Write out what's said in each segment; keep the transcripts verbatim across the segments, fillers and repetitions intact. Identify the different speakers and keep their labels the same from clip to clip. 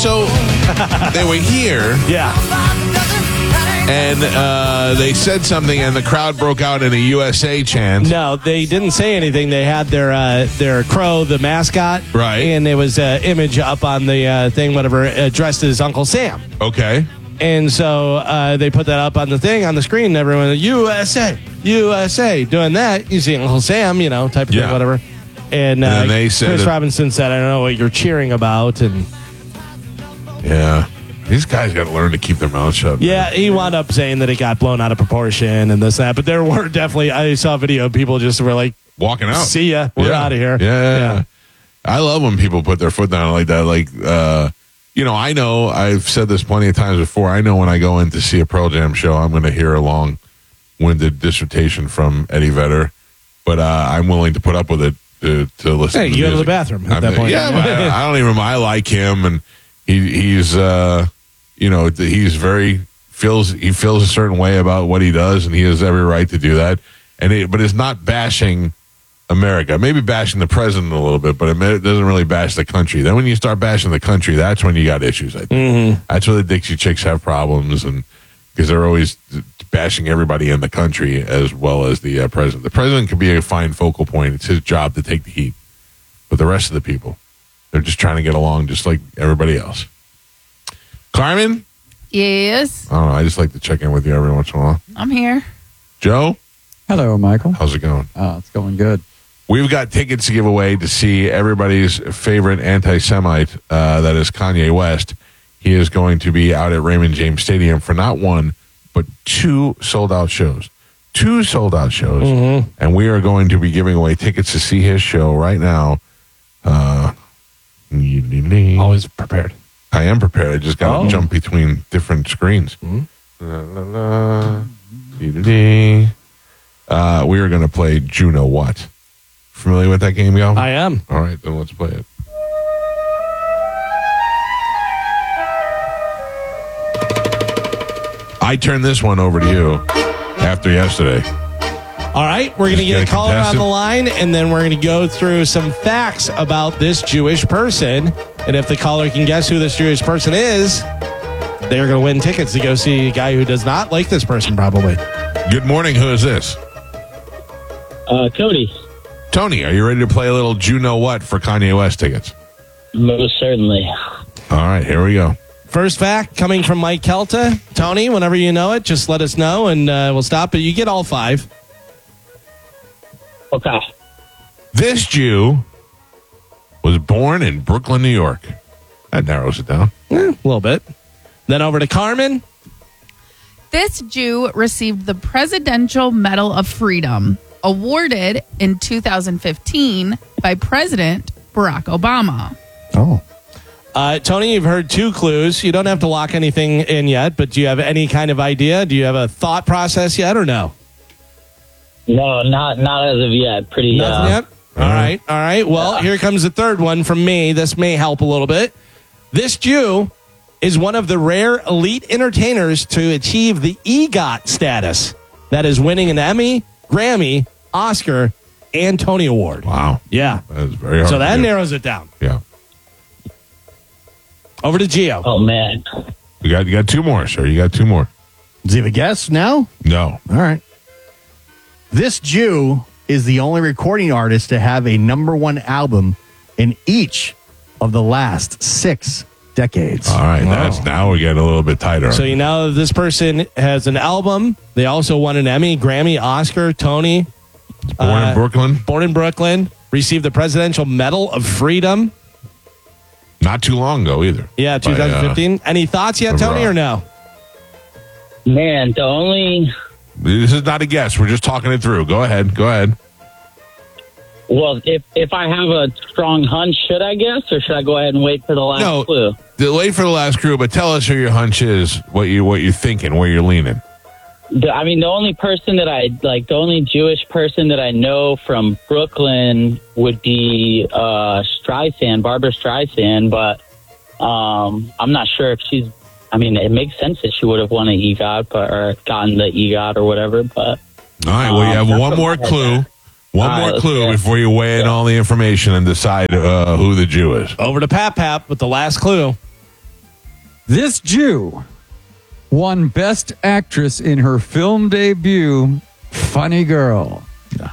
Speaker 1: So they were here.
Speaker 2: Yeah.
Speaker 1: And uh, they said something, and the crowd broke out in a U S A chant.
Speaker 2: No, they didn't say anything. They had their uh, their crow, the mascot,
Speaker 1: right?
Speaker 2: And there was an image up on the uh, thing, whatever, uh, dressed as Uncle Sam.
Speaker 1: Okay.
Speaker 2: And so uh, they put that up on the thing on the screen, and everyone, U S A, U S A, doing that. You see Uncle Sam, you know, type of
Speaker 1: yeah.
Speaker 2: thing, whatever. And, uh,
Speaker 1: and they said
Speaker 2: Chris
Speaker 1: that,
Speaker 2: Robinson said, "I don't know what you're cheering about," and
Speaker 1: yeah. These guys got to learn to keep their mouths shut.
Speaker 2: Yeah, he wound up saying that it got blown out of proportion and this and that. But there were definitely, I saw a video of people just were like,
Speaker 1: walking out.
Speaker 2: See ya. We're
Speaker 1: yeah.
Speaker 2: out of here.
Speaker 1: Yeah, yeah,
Speaker 2: yeah.
Speaker 1: yeah. I love when people put their foot down like that. Like, uh, you know, I know, I've said this plenty of times before. I know when I go in to see a Pearl Jam show, I'm going to hear a long-winded dissertation from Eddie Vedder. But uh, I'm willing to put up with it to, to listen
Speaker 2: hey,
Speaker 1: to
Speaker 2: you go to the
Speaker 1: music.
Speaker 2: bathroom at
Speaker 1: I'm,
Speaker 2: that point.
Speaker 1: Yeah, but I, I don't even, I like him, and he, he's... Uh, You know, he's very feels he feels a certain way about what he does, and he has every right to do that. And it, but it's not bashing America. Maybe bashing the president a little bit, but it doesn't really bash the country. Then when you start bashing the country, that's when you got issues. I think
Speaker 2: mm-hmm.
Speaker 1: that's where the Dixie Chicks have problems, and because they're always bashing everybody in the country as well as the uh, president. The president can be a fine focal point. It's his job to take the heat, but the rest of the people, they're just trying to get along, just like everybody else. Carmen?
Speaker 3: Yes.
Speaker 1: I don't know. I just like to check in with you every once in a while.
Speaker 3: I'm here.
Speaker 1: Joe?
Speaker 4: Hello, Michael.
Speaker 1: How's it going?
Speaker 4: Oh, it's going good.
Speaker 1: We've got tickets to give away to see everybody's favorite anti-Semite, uh, that is Kanye West. He is going to be out at Raymond James Stadium for not one, but two sold-out shows. Two sold-out shows.
Speaker 2: Mm-hmm.
Speaker 1: And we are going to be giving away tickets to see his show right now. Uh,
Speaker 2: Always prepared.
Speaker 1: I am prepared. I just got to
Speaker 2: oh.
Speaker 1: jump between different screens.
Speaker 2: Mm-hmm.
Speaker 1: La, la, la, uh, we are going to play Juno What. Familiar with that game, Gal?
Speaker 2: I am.
Speaker 1: All right, then let's play it. I turned this one over to you after yesterday.
Speaker 2: All right, we're going to get a caller on the line, and then we're going to go through some facts about this Jewish person. And if the caller can guess who this Jewish person is, they're going to win tickets to go see a guy who does not like this person, probably.
Speaker 1: Good morning. Who is this?
Speaker 5: Uh, Cody.
Speaker 1: Tony, are you ready to play a little Juno What for Kanye West tickets?
Speaker 5: Most certainly.
Speaker 1: All right, here we go.
Speaker 2: First fact coming from Mike Kelta. Tony, whenever you know it, just let us know, and uh, we'll stop. But you get all five.
Speaker 5: Okay.
Speaker 1: This Jew was born in Brooklyn, New York. That narrows it down.
Speaker 2: Eh, a little bit. Then over to Carmen.
Speaker 3: This Jew received the Presidential Medal of Freedom, awarded in two thousand fifteen by President Barack Obama.
Speaker 4: Oh.
Speaker 2: Uh, Tony, you've heard two clues. You don't have to lock anything in yet, but do you have any kind of idea? Do you have a thought process yet or no?
Speaker 5: No, not not as of yet. Pretty.
Speaker 2: Nothing
Speaker 5: uh,
Speaker 2: yet? All right. All right. Well,
Speaker 5: Yeah.
Speaker 2: here comes the third one from me. This may help a little bit. This Jew is one of the rare elite entertainers to achieve the EGOT status. That is winning an Emmy, Grammy, Oscar, and Tony Award.
Speaker 1: Wow.
Speaker 2: Yeah.
Speaker 1: That is very hard.
Speaker 2: So
Speaker 1: to
Speaker 2: that
Speaker 1: do.
Speaker 2: narrows it down.
Speaker 1: Yeah.
Speaker 2: Over to Gio.
Speaker 5: Oh man.
Speaker 1: You got you got two more, sir. You got two more.
Speaker 6: Do you have a guess now?
Speaker 1: No.
Speaker 6: All right. This Jew is the only recording artist to have a number one album in each of the last six decades.
Speaker 1: All right. That's now we get a little bit tighter.
Speaker 2: So you know this person has an album. They also won an Emmy, Grammy, Oscar, Tony.
Speaker 1: born
Speaker 2: uh,
Speaker 1: in Brooklyn.
Speaker 2: Born in Brooklyn. Received the Presidential Medal of Freedom.
Speaker 1: Not too long ago either.
Speaker 2: Yeah,
Speaker 1: By, uh,
Speaker 2: twenty fifteen. Any thoughts yet, Tony, or no?
Speaker 5: Man, the only.
Speaker 1: This is not a guess. We're just talking it through. Go ahead. Go ahead.
Speaker 5: Well, if if I have a strong hunch, should I guess, or should I go ahead and wait for the last
Speaker 1: No.
Speaker 5: clue?
Speaker 1: Wait for the last clue, but tell us who your hunch is, what you what you're thinking, where you're leaning.
Speaker 5: The, I mean, the only person that I like, the only Jewish person that I know from Brooklyn would be uh, Streisand, Barbara Streisand, but um, I'm not sure if she's. I mean, it makes sense that she would have won an EGOT, but or gotten the EGOT or whatever. But
Speaker 1: All right. Well, you have
Speaker 5: Um,
Speaker 1: one
Speaker 5: that's
Speaker 1: more
Speaker 5: what I had
Speaker 1: clue.
Speaker 5: there.
Speaker 1: One
Speaker 5: All
Speaker 1: more
Speaker 5: right, let's
Speaker 1: clue
Speaker 5: do it.
Speaker 1: before you weigh in
Speaker 5: Yeah.
Speaker 1: all the information and decide uh, who the Jew is.
Speaker 2: Over to Pap Pap with the last clue.
Speaker 4: This Jew won Best Actress in her film debut, Funny Girl.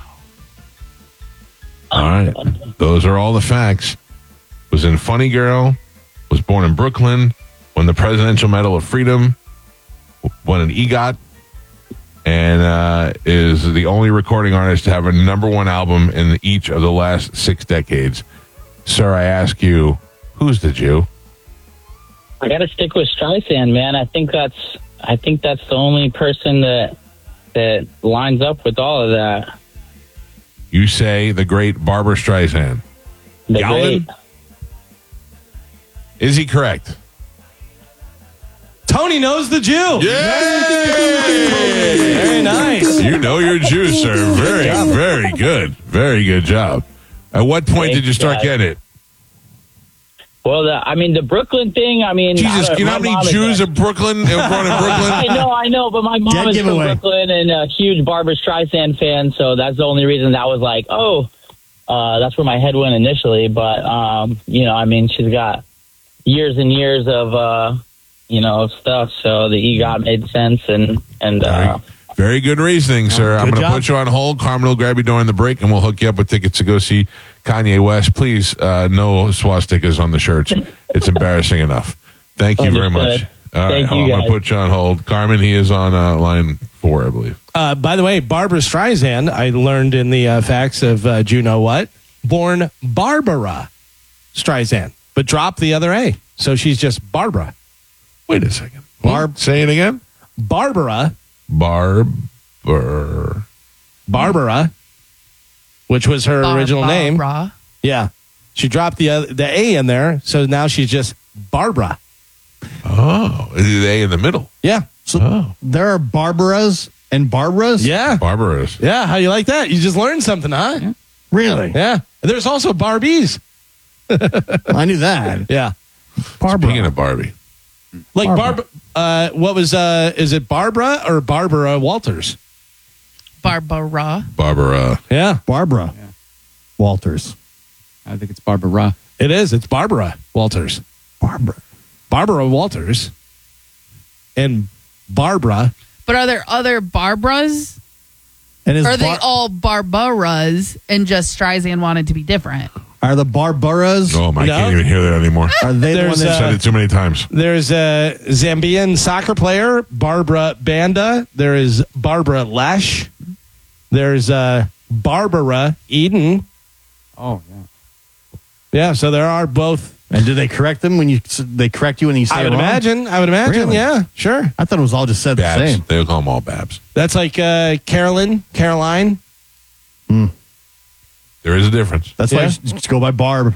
Speaker 1: All right. Those are all the facts. Was in Funny Girl, was born in Brooklyn, won the Presidential Medal of Freedom, won an EGOT, and uh, is the only recording artist to have a number one album in each of the last six decades. Sir, I ask you, who's the Jew?
Speaker 5: I got to stick with Streisand, man. I think that's I think that's the only person that that lines up with all of that.
Speaker 1: You say the great Barbara Streisand.
Speaker 5: The
Speaker 1: Galvin?
Speaker 5: great.
Speaker 1: Is he correct?
Speaker 2: Tony knows the Jew.
Speaker 1: Yay!
Speaker 2: Very nice.
Speaker 1: You know your Jew, sir. Very, very good. Very good job. At what point did you start
Speaker 5: Thanks,
Speaker 1: getting it?
Speaker 5: Well, the, I mean, the Brooklyn thing, I mean... I
Speaker 1: Jesus,
Speaker 5: don't-
Speaker 1: you know how
Speaker 5: my
Speaker 1: many
Speaker 5: mom is
Speaker 1: Jews
Speaker 5: a-
Speaker 1: in Brooklyn, born in Brooklyn?
Speaker 5: I know, I know, but my mom
Speaker 6: Dead
Speaker 5: is
Speaker 6: giveaway.
Speaker 5: from Brooklyn and a huge Barbara Streisand fan, so that's the only reason that was like, oh, uh, that's where my head went initially. But, um, you know, I mean, she's got years and years of, uh, you know, stuff, so the EGOT made sense, and, and uh,
Speaker 1: Very good reasoning, sir. I'm
Speaker 2: good
Speaker 1: going to
Speaker 2: job.
Speaker 1: put you on hold. Carmen will grab you during the break, and we'll hook you up with tickets to go see Kanye West. Please, uh, no swastikas on the shirts. It's embarrassing enough. Thank you very much.
Speaker 5: Understood.
Speaker 1: All right,
Speaker 5: Thank
Speaker 1: hold
Speaker 5: you,
Speaker 1: on. I'm going to
Speaker 5: guys.
Speaker 1: put you on hold. Carmen, he is on uh, line four, I believe.
Speaker 2: Uh, by the way, Barbara Streisand, I learned in the uh, facts of uh, do you know what? Born Barbara Streisand, but dropped the other A. So she's just Barbara.
Speaker 1: Wait a second.
Speaker 2: Barb-
Speaker 1: Say it again.
Speaker 2: Barbara,
Speaker 1: Barber.
Speaker 2: Barbara, which was her original name.
Speaker 3: Barbara.
Speaker 2: Yeah. She dropped the, other, the A in there, so now she's just Barbara.
Speaker 1: Oh, the A in the middle.
Speaker 2: Yeah.
Speaker 6: So
Speaker 1: Oh.
Speaker 6: there are Barbaras and Barbaras?
Speaker 2: Yeah.
Speaker 1: Barbarous.
Speaker 2: Yeah. How you like that? You just learned something, huh?
Speaker 6: Really?
Speaker 2: Yeah. There's also Barbies.
Speaker 6: I knew that.
Speaker 2: Yeah.
Speaker 6: Barbara.
Speaker 1: Speaking of Barbie.
Speaker 2: Like
Speaker 6: Barbara.
Speaker 2: Barb, uh, what was, uh, is it Barbara or Barbara Walters?
Speaker 3: Barbara.
Speaker 1: Barbara.
Speaker 2: Yeah.
Speaker 6: Barbara Walters.
Speaker 4: I think it's Barbara.
Speaker 2: It is. It's Barbara Walters.
Speaker 6: Barbara.
Speaker 2: Barbara Walters and Barbara.
Speaker 3: But are there other Barbaras?
Speaker 6: And is
Speaker 3: Or are they
Speaker 6: Bar-
Speaker 3: all Barbaras and just Streisand wanted to be different?
Speaker 6: are the Barbaras?
Speaker 1: Oh, my, I
Speaker 2: No.
Speaker 1: can't even hear that anymore.
Speaker 6: Are they the
Speaker 2: There's,
Speaker 6: one that
Speaker 2: uh,
Speaker 1: Said it too many times.
Speaker 2: There's a Zambian soccer player, Barbara Banda. There is Barbara Lash. There's uh, Barbara Eden.
Speaker 4: Oh, yeah.
Speaker 2: Yeah, so there are both.
Speaker 6: And do they correct them when you they correct you when you say
Speaker 2: I would
Speaker 6: it wrong?
Speaker 2: imagine. I would imagine.
Speaker 6: Really?
Speaker 2: Yeah, sure.
Speaker 6: I thought it was all just said the
Speaker 1: Babs.
Speaker 6: same.
Speaker 1: They'll call them all Babs.
Speaker 2: That's like uh, Carolyn, Caroline.
Speaker 1: There is a difference.
Speaker 6: That's why
Speaker 2: Yeah.
Speaker 6: you should just go by Barb.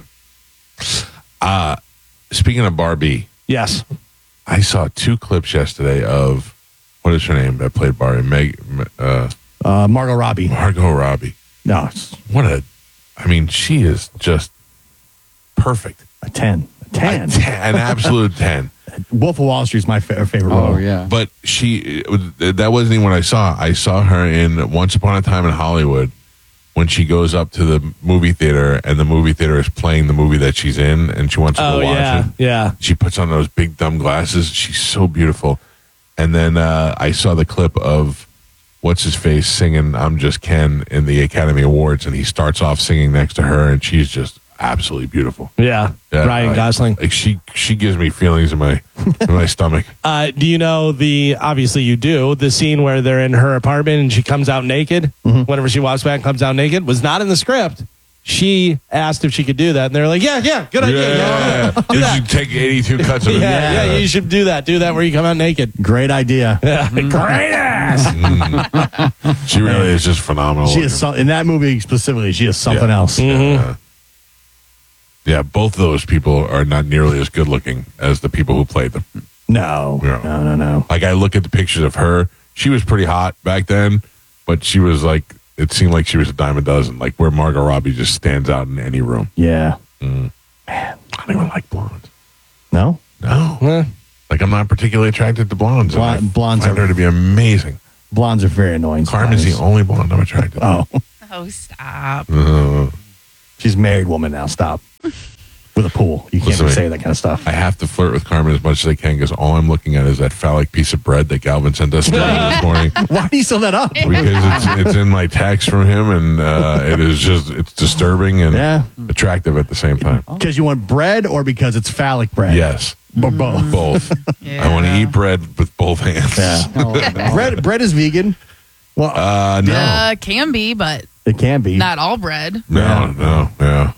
Speaker 1: Speaking of Barbie,
Speaker 2: Yes.
Speaker 1: I saw two clips yesterday of, what is her name that played Barbie? Meg, uh,
Speaker 6: Uh, Margot Robbie.
Speaker 1: Margot Robbie.
Speaker 6: No, it's
Speaker 1: What a, I mean, she is just perfect.
Speaker 6: a ten. A ten.
Speaker 1: A ten, an absolute ten.
Speaker 6: Wolf of Wall Street is my fa- favorite
Speaker 4: Oh,
Speaker 6: role.
Speaker 4: yeah.
Speaker 1: But she, that wasn't even what I saw. I saw her in Once Upon a Time in Hollywood when she goes up to the movie theater and the movie theater is playing the movie that she's in and she wants to
Speaker 2: Oh,
Speaker 1: go watch
Speaker 2: yeah.
Speaker 1: it.
Speaker 2: Yeah.
Speaker 1: She puts on those big dumb glasses. She's so beautiful. And then uh, I saw the clip of what's his face singing "I'm Just Ken" in the Academy Awards, and he starts off singing next to her, and she's just absolutely beautiful.
Speaker 2: Yeah.
Speaker 1: Yeah,
Speaker 2: Ryan
Speaker 1: I-
Speaker 2: Gosling.
Speaker 1: like she she gives me feelings in my in my stomach.
Speaker 2: Uh, do you know the, obviously you do, the scene where they're in her apartment and she comes out naked? Whenever she walks back and comes out naked, was not in the script. She asked if she could do that, and they're like, yeah, yeah, good idea. Yeah, yeah, yeah. Do
Speaker 1: You
Speaker 2: that.
Speaker 1: should take eighty-two cuts of it.
Speaker 2: Yeah, yeah, you should do that. Do that where you come out naked.
Speaker 6: Great idea.
Speaker 2: Yeah. Great ass.
Speaker 1: She really is just phenomenal.
Speaker 6: She is some, in that movie specifically. She is something
Speaker 1: Yeah.
Speaker 6: else.
Speaker 1: Yeah. Yeah, both of those people are not nearly as good looking as the people who played them.
Speaker 6: No,
Speaker 1: Yeah.
Speaker 6: no, no, no.
Speaker 1: Like, I look at the pictures of her. She was pretty hot back then, but she was like, it seemed like she was a dime a dozen, like where Margot Robbie just stands out in any room.
Speaker 6: Yeah.
Speaker 1: I don't even like blondes.
Speaker 6: No.
Speaker 1: No.
Speaker 2: Eh.
Speaker 1: Like, I'm not particularly attracted to blondes. and
Speaker 6: Blonde-
Speaker 1: I
Speaker 6: blondes
Speaker 1: find
Speaker 6: are-
Speaker 1: her to be amazing.
Speaker 6: Blondes are very annoying.
Speaker 1: Carmen's the
Speaker 6: sometimes.
Speaker 1: only blonde I'm attracted to.
Speaker 6: Oh,
Speaker 3: Oh, stop.
Speaker 1: Uh,
Speaker 6: she's a married woman now. Stop. with a pool. You can't
Speaker 1: Listen,
Speaker 6: even say that kind of stuff.
Speaker 1: I have to flirt with Carmen as much as I can because all I'm looking at is that phallic piece of bread that Galvin sent us this morning.
Speaker 6: Why do you still that up?
Speaker 1: Because it's, it's in my text from him, and uh, it is just it's disturbing and
Speaker 6: Yeah.
Speaker 1: attractive at the same time.
Speaker 6: Because you want bread or because it's phallic bread?
Speaker 1: Yes,
Speaker 6: Or both.
Speaker 1: both.
Speaker 3: Yeah.
Speaker 1: I want to eat bread with both hands.
Speaker 6: Yeah. bread bread is vegan. Well,
Speaker 1: Uh, no,
Speaker 3: Uh, can be, but
Speaker 6: it can be.
Speaker 3: not all bread.
Speaker 1: no,
Speaker 6: Yeah.
Speaker 1: no, yeah.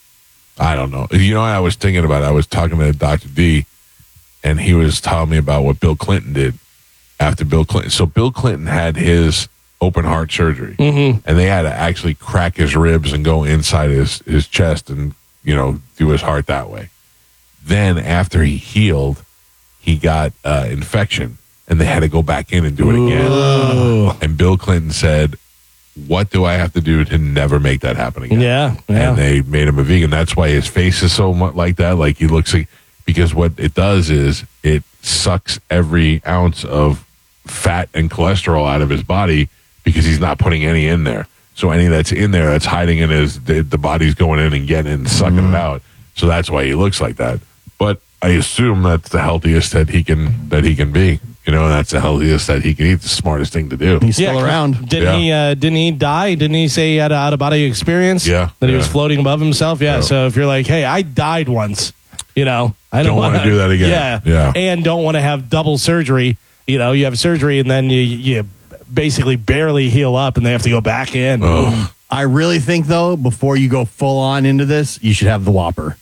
Speaker 1: I don't know. You know what I was thinking about? I was talking to Doctor D, and he was telling me about what Bill Clinton did after Bill Clinton. So Bill Clinton had his open heart surgery, and they had to actually crack his ribs and go inside his, his chest and, you know, do his heart that way. Then after he healed, he got uh, infection, and they had to go back in and do it again. And Bill Clinton said, what do I have to do to never make that happen again?
Speaker 2: Yeah, yeah.
Speaker 1: And they made him a vegan. That's why his face is so much like that. Like he looks like, because what it does is it sucks every ounce of fat and cholesterol out of his body because he's not putting any in there. So any that's in there that's hiding in his, the, the body's going in and getting it and sucking
Speaker 2: Mm-hmm.
Speaker 1: it out. So that's why he looks like that. But I assume that's the healthiest that he can, that he can be. You know, that's the healthiest that he can eat. The smartest thing to do.
Speaker 6: He's still
Speaker 2: Yeah,
Speaker 6: around.
Speaker 2: Didn't
Speaker 1: Yeah.
Speaker 2: he? Uh, didn't he die? Didn't he say he had an out of body experience?
Speaker 1: Yeah,
Speaker 2: that he was
Speaker 1: yeah.
Speaker 2: floating above himself. Yeah.
Speaker 1: Yeah.
Speaker 2: So if you're like, hey, I died once, you know, I don't,
Speaker 1: Don't wanna
Speaker 2: wanna
Speaker 1: do that again.
Speaker 2: Yeah,
Speaker 1: Yeah.
Speaker 2: and don't want to have double surgery. You know, you have surgery and then you you basically barely heal up, and they have to go back in.
Speaker 1: Oh.
Speaker 6: I really think, though, before you go full on into this, you should have the Whopper.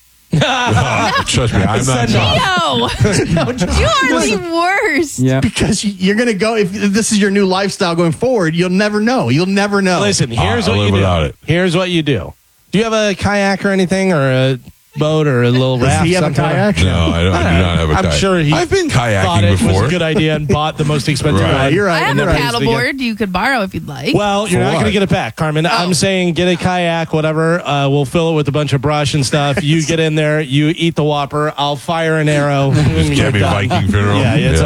Speaker 1: Trust me, I'm not.
Speaker 2: Send off.
Speaker 3: No, you are the worst.
Speaker 4: Yeah.
Speaker 6: Because you- you're going to go, if this is your new lifestyle going forward, you'll never know. You'll never know.
Speaker 2: Listen, here's
Speaker 1: I'll
Speaker 2: what
Speaker 1: live
Speaker 2: you do.
Speaker 1: without it.
Speaker 2: Here's what you do. Do you have a kayak or anything, or a boat, or a little
Speaker 6: Does
Speaker 2: raft?
Speaker 6: he have a
Speaker 2: some kind of-
Speaker 6: kayak?
Speaker 1: No, I, don't, I do not have a
Speaker 2: I'm
Speaker 1: kayak.
Speaker 2: sure he
Speaker 1: I've been
Speaker 2: thought
Speaker 1: kayaking
Speaker 2: it
Speaker 1: before.
Speaker 2: was a good idea and bought the most expensive
Speaker 1: Right.
Speaker 2: one.
Speaker 6: You're right.
Speaker 3: I have
Speaker 6: You're
Speaker 3: a
Speaker 6: right.
Speaker 3: paddleboard you could borrow if you'd like.
Speaker 2: Well, you're
Speaker 1: For
Speaker 2: not going to
Speaker 1: what?
Speaker 2: get it back, Carmen. I'm saying get a kayak, whatever. Uh, we'll fill it with a bunch of brush and stuff. You get in there, you eat the Whopper. I'll fire an arrow.
Speaker 1: Just get me Viking funeral.
Speaker 2: Yeah, it's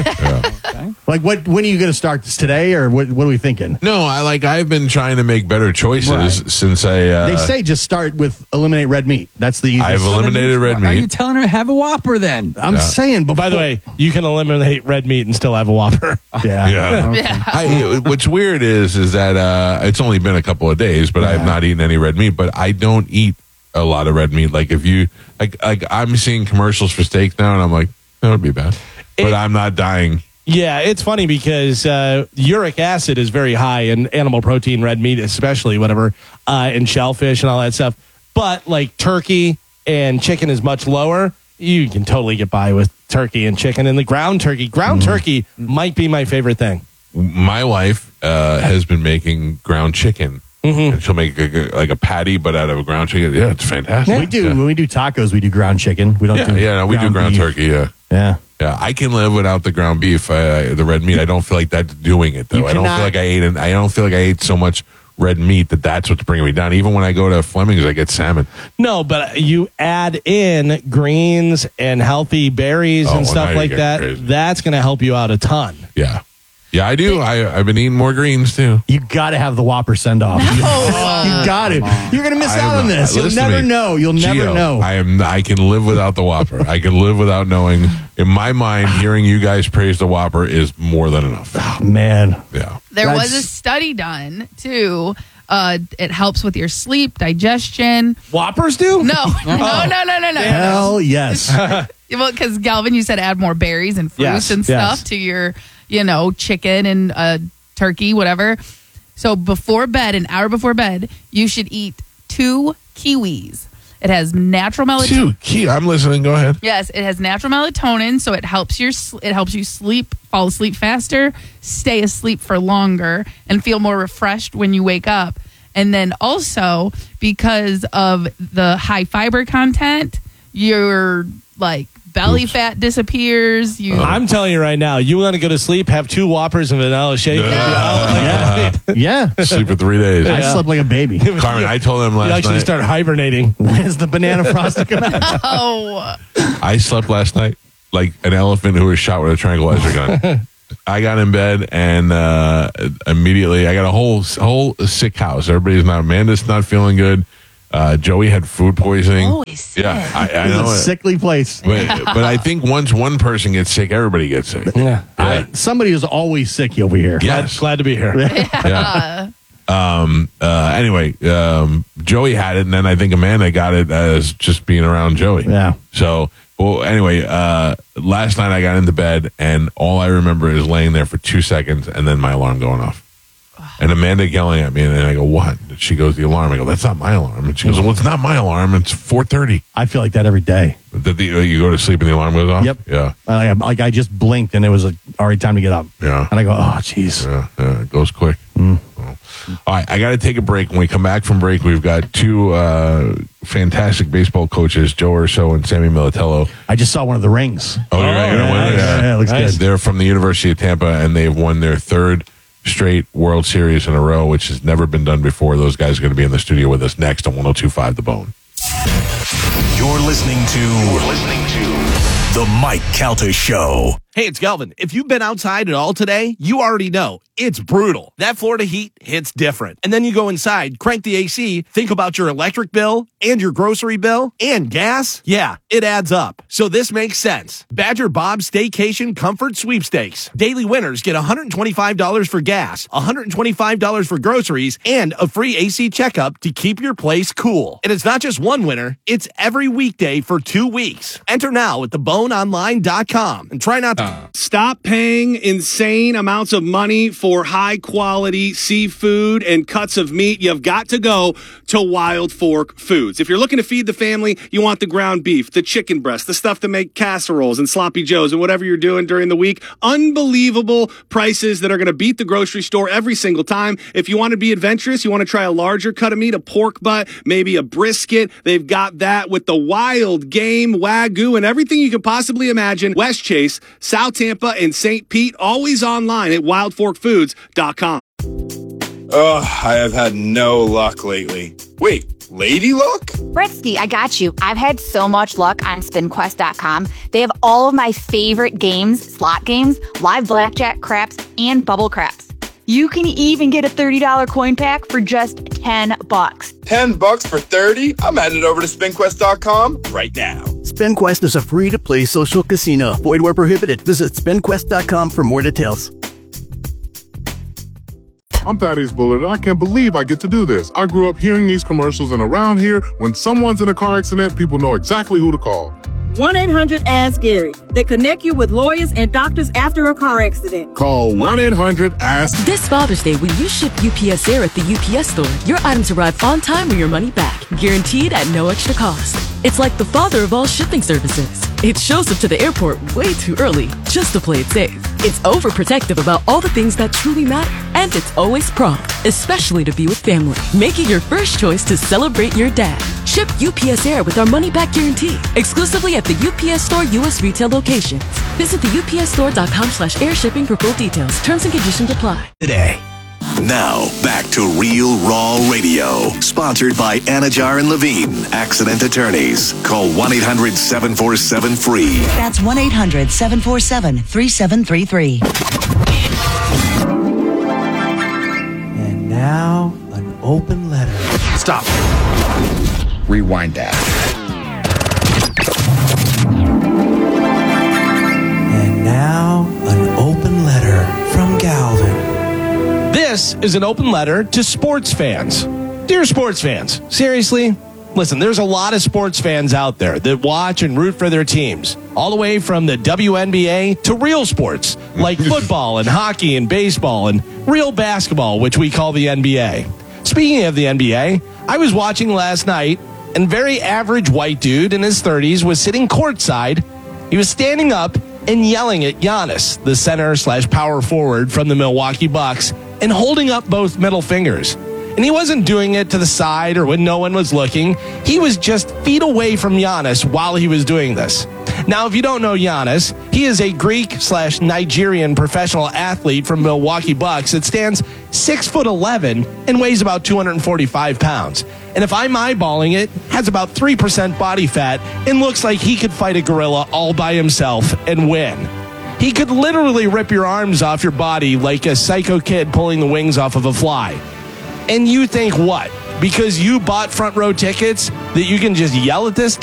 Speaker 1: over.
Speaker 6: Like, what? When are you going to start this today, or what? What are we thinking?
Speaker 1: No, I like. I've been trying to make better choices
Speaker 6: Right.
Speaker 1: since I. Uh,
Speaker 6: They say just start with eliminate red meat. That's the easiest.
Speaker 1: I've eliminated red
Speaker 4: Are you
Speaker 1: meat.
Speaker 4: telling her to have a Whopper then?
Speaker 6: I'm saying. Before,
Speaker 2: By the way, you can eliminate red meat and still have a Whopper.
Speaker 6: yeah,
Speaker 1: Yeah.
Speaker 3: yeah.
Speaker 1: I, what's weird is is that uh, it's only been a couple of days, but I've not eaten any red meat. But I don't eat a lot of red meat. Like if you like, like I'm seeing commercials for steaks now, and I'm like, that would be bad. But
Speaker 2: It-
Speaker 1: I'm not dying.
Speaker 2: Yeah, it's funny because uh, uric acid is very high in animal protein, red meat, especially whatever, uh, and shellfish and all that stuff. But like turkey and chicken is much lower. You can totally get by with turkey and chicken. And the ground turkey, ground turkey might be my favorite thing.
Speaker 1: My wife uh, has been making ground chicken. And she'll make a, like a patty, but out of a ground chicken. Yeah, it's fantastic.
Speaker 6: we do
Speaker 1: Yeah,
Speaker 6: when we do tacos. We do ground chicken. We don't
Speaker 1: yeah,
Speaker 6: do.
Speaker 1: yeah no, we do ground
Speaker 6: beef.
Speaker 1: turkey. Yeah.
Speaker 6: Yeah.
Speaker 1: Yeah, I can live without the ground beef, uh, the red meat. I don't feel like that's doing it though.
Speaker 6: You
Speaker 1: I don't
Speaker 6: cannot-
Speaker 1: feel like I ate. An, I don't feel like I ate so much red meat that that's what's bringing me down. Even when I go to Fleming's, I get salmon.
Speaker 2: No, but you add in greens and healthy berries
Speaker 1: Oh,
Speaker 2: and
Speaker 1: well,
Speaker 2: stuff
Speaker 1: now
Speaker 2: like
Speaker 1: you're
Speaker 2: that.
Speaker 1: getting crazy.
Speaker 2: That's going to help you out a ton.
Speaker 1: Yeah, yeah, I do. I, I've been eating more greens too.
Speaker 6: You got to have the Whopper send off. You got it. You're gonna miss
Speaker 1: I
Speaker 6: out
Speaker 1: am-
Speaker 6: on this. You'll
Speaker 1: listen to
Speaker 6: never
Speaker 1: me.
Speaker 6: know. You'll never
Speaker 1: Gio,
Speaker 6: know.
Speaker 1: I am. I can live without the Whopper. I can live without knowing. In my mind, hearing you guys praise the Whopper is more than enough.
Speaker 6: Oh, man.
Speaker 1: Yeah.
Speaker 3: There was
Speaker 6: That's-
Speaker 3: a study done too. Uh, it helps with your sleep, digestion.
Speaker 2: Whoppers do?
Speaker 3: No, no, no, no, no, no. no.
Speaker 6: Hell yes.
Speaker 3: Well, because Galvin, you said add more berries and fruits
Speaker 2: Yes,
Speaker 3: and
Speaker 2: yes.
Speaker 3: stuff to your, you know, chicken and uh, turkey, whatever. So before bed, an hour before bed, you should eat two kiwis. It has natural melatonin.
Speaker 1: Two key. I'm listening. Go ahead.
Speaker 3: Yes, it has natural melatonin, so it helps your sl- it helps you sleep, fall asleep faster, stay asleep for longer, and feel more refreshed when you wake up. And then also because of the high fiber content, your like belly
Speaker 1: Oops.
Speaker 3: fat disappears. You
Speaker 2: I'm telling you right now, you want to go to sleep, have two Whoppers and vanilla shake.
Speaker 6: Yeah. Yeah.
Speaker 1: Sleep for three days.
Speaker 6: I slept like a baby.
Speaker 1: Carmen, I told them
Speaker 2: You
Speaker 1: last
Speaker 2: actually
Speaker 1: night.
Speaker 2: start hibernating.
Speaker 6: When's the banana frosting come out?
Speaker 3: oh
Speaker 1: I slept last night like an elephant who was shot with a tranquilizer gun. I got in bed and uh, immediately I got a whole whole sick house. Everybody's not. Amanda's not feeling good. Uh, Joey had food poisoning.
Speaker 3: Always sick.
Speaker 1: Yeah, I, I
Speaker 6: It's
Speaker 1: know
Speaker 6: a
Speaker 1: it.
Speaker 6: sickly place.
Speaker 1: But, but I think once one person gets sick, everybody gets sick.
Speaker 2: Yeah.
Speaker 1: Yeah.
Speaker 6: Somebody is always sick over here.
Speaker 1: Yes.
Speaker 2: Glad to be here.
Speaker 1: Yeah. Um. Uh. Anyway, um. Joey had it, and then I think Amanda got it as just being around Joey.
Speaker 6: Yeah.
Speaker 1: So, well, anyway, uh, last night I got into bed, and all I remember is laying there for two seconds, and then my alarm going off. And Amanda yelling at me, and then I go, "What?" She goes, "The alarm." I go, "That's not my alarm." And she goes, "Well, it's not my alarm. It's four thirty."
Speaker 6: I feel like that every day.
Speaker 1: That the, you go to sleep and the alarm goes off.
Speaker 6: Yep.
Speaker 1: Yeah.
Speaker 6: Like, like I just blinked and it was like, already time to get up.
Speaker 1: Yeah.
Speaker 6: And I go, oh, jeez.
Speaker 1: Yeah, yeah, it goes quick. So. All right, I got to take a break. When we come back from break, we've got two uh, fantastic baseball coaches, Joe Urso and Sammy Militello.
Speaker 6: I just saw one of the rings.
Speaker 1: Oh, you're right. You're
Speaker 6: yeah,
Speaker 1: right.
Speaker 6: yeah, yeah, it looks good.
Speaker 1: They're from the University of Tampa, and they've won their third straight World Series in a row, which has never been done before. Those guys are going to be in the studio with us next on one oh two point five The Bone.
Speaker 7: You're listening to. You're listening to The Mike Calta Show.
Speaker 8: Hey, it's Galvin. If you've been outside at all today, you already know it's brutal. That Florida heat hits different. And then you go inside, crank the A C, think about your electric bill and your grocery bill and gas. Yeah, it adds up. So this makes sense. Badger Bob's Staycation Comfort Sweepstakes. Daily winners get one hundred twenty-five dollars for gas, one hundred twenty-five dollars for groceries, and a free A C checkup to keep your place cool. And it's not just one winner, it's every weekday for two weeks. Enter now at the bone online dot com and try not to
Speaker 9: Stop paying insane amounts of money for high quality seafood and cuts of meat. You've got to go to Wild Fork Foods. If you're looking to feed the family, you want the ground beef, the chicken breast, the stuff to make casseroles and sloppy joes and whatever you're doing during the week. Unbelievable prices that are going to beat the grocery store every single time. If you want to be adventurous, you want to try a larger cut of meat, a pork butt, maybe a brisket. They've got that with the wild game, Wagyu, and everything you can possibly imagine. West Chase, South Tampa, and Saint Pete, always online at wild fork foods dot com.
Speaker 10: Ugh, I have had no luck lately. Wait, lady luck?
Speaker 11: Britsky, I got you. I've had so much luck on spin quest dot com. They have all of my favorite games, slot games, live blackjack, craps, and bubble craps. You can even get a thirty dollars coin pack for just ten bucks.
Speaker 10: ten bucks for thirty? I'm headed over to spin quest dot com right now.
Speaker 12: SpinQuest is a free-to-play social casino. Void where prohibited. Visit spin quest dot com for more details.
Speaker 13: I'm Thaddeus Bullard, and I can't believe I get to do this. I grew up hearing these commercials, and around here, when someone's in a car accident, people know exactly who to call.
Speaker 14: one eight hundred ask Gary. They connect you with lawyers and doctors after a car accident.
Speaker 13: Call one eight hundred ask.
Speaker 15: This Father's Day, when you ship U P S Air at the U P S store, your items arrive on time or your money back, guaranteed at no extra cost. It's like the father of all shipping services. It shows up to the airport way too early, just to play it safe. It's overprotective about all the things that truly matter, and it's always prompt, especially to be with family. Make it your first choice to celebrate your dad. Ship U P S Air with our money-back guarantee, exclusively at the U P S Store U S retail locations. Visit the U P S store dot com slash air shipping for full details. Terms and conditions apply.
Speaker 7: Today. Now, back to Real Raw Radio. Sponsored by Anajar and Levine, Accident Attorneys. Call one eight hundred seven four seven free.
Speaker 16: That's one eight hundred seven four seven three seven three three.
Speaker 17: And now, an open letter.
Speaker 8: Stop.
Speaker 17: Rewind that. And now, an open letter from Galvin.
Speaker 2: This is an open letter to sports fans. Dear sports fans, seriously, listen, there's a lot of sports fans out there that watch and root for their teams, all the way from the W N B A to real sports like football and hockey and baseball and real basketball, which we call the N B A. Speaking of the N B A, I was watching last night, and very average white dude in his thirties was sitting courtside. He was standing up and yelling at Giannis, the center slash power forward from the Milwaukee Bucks, and holding up both middle fingers. And he wasn't doing it to the side or when no one was looking. He was just feet away from Giannis while he was doing this. Now, if you don't know Giannis, he is a Greek slash Nigerian professional athlete from Milwaukee Bucks that stands six foot eleven and weighs about two hundred forty-five pounds. And if I'm eyeballing it, has about three percent body fat and looks like he could fight a gorilla all by himself and win. He could literally rip your arms off your body like a psycho kid pulling the wings off of a fly. And you think what? because you bought front row tickets that you can just yell at this guy?